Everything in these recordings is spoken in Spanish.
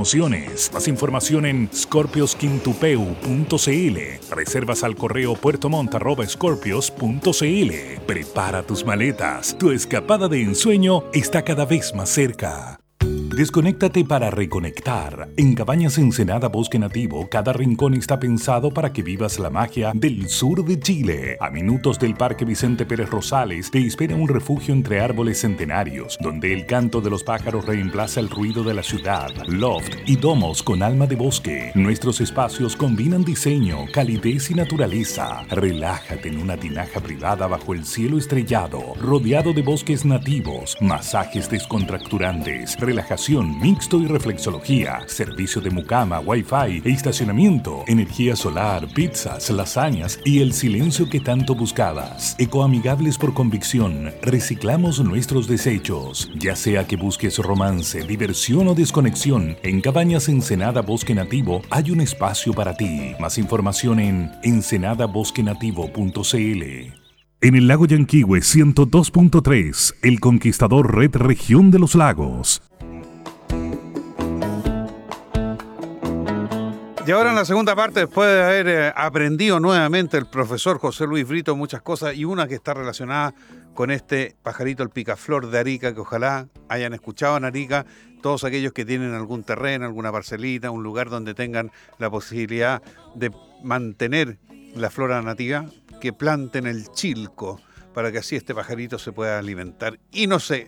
promociones. Más información en scorpiosquintupeu.cl. Reservas al correo puertomont@scorpios.cl. Prepara tus maletas. Tu escapada de ensueño está cada vez más cerca. Desconéctate para reconectar. En Cabañas Ensenada Bosque Nativo, cada rincón está pensado para que vivas la magia del sur de Chile. A minutos del Parque Vicente Pérez Rosales te espera un refugio entre árboles centenarios, donde el canto de los pájaros reemplaza el ruido de la ciudad. Loft y domos con alma de bosque. Nuestros espacios combinan diseño, calidez y naturaleza. Relájate en una tinaja privada bajo el cielo estrellado, rodeado de bosques nativos, masajes descontracturantes, relajación, mixto y reflexología, servicio de mucama, wifi e estacionamiento, energía solar, pizzas, lasañas y el silencio que tanto buscabas. Ecoamigables por convicción, reciclamos nuestros desechos. Ya sea que busques romance, diversión o desconexión, en Cabañas Ensenada Bosque Nativo hay un espacio para ti. Más información en ensenadabosquenativo.cl. En el lago Yanquihue 102.3, El Conquistador Red Región de los Lagos. Y ahora en la segunda parte, después de haber aprendido nuevamente el profesor José Luis Brito muchas cosas, y una que está relacionada con este pajarito, el picaflor de Arica, que ojalá hayan escuchado en Arica, todos aquellos que tienen algún terreno, alguna parcelita, un lugar donde tengan la posibilidad de mantener la flora nativa, que planten el chilco, para que así este pajarito se pueda alimentar y no se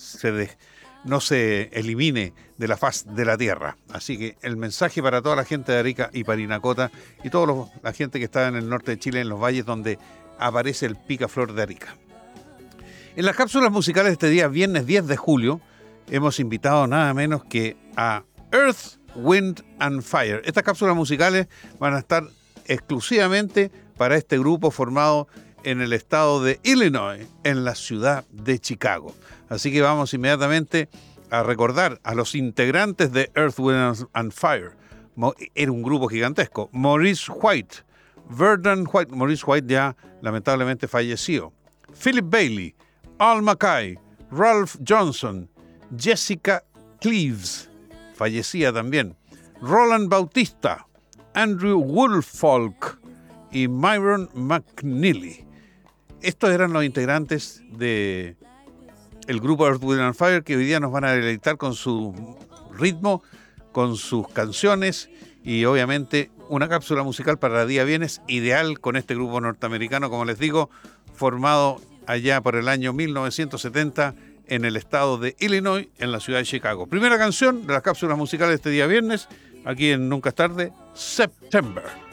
elimine de la faz de la tierra. Así que el mensaje para toda la gente de Arica y Parinacota y toda la gente que está en el norte de Chile, en los valles donde aparece el picaflor de Arica. En las cápsulas musicales de este día, viernes 10 de julio, hemos invitado nada menos que a Earth, Wind and Fire. Estas cápsulas musicales van a estar exclusivamente para este grupo formado en el estado de Illinois, en la ciudad de Chicago. Así que vamos inmediatamente a recordar a los integrantes de Earth, Wind and Fire. Era un grupo gigantesco. Maurice White, Verdon White, Maurice White ya lamentablemente falleció. Philip Bailey, Al Mackay, Ralph Johnson, Jessica Cleaves, fallecía también. Roland Bautista, Andrew Woolfolk y Myron McNeely. Estos eran los integrantes de el grupo Earth, Wind and Fire, que hoy día nos van a deleitar con su ritmo, con sus canciones y obviamente una cápsula musical para el día viernes, ideal con este grupo norteamericano, como les digo, formado allá por el año 1970 en el estado de Illinois, en la ciudad de Chicago. Primera canción de las cápsulas musicales de este día viernes, aquí en Nunca es Tarde, September.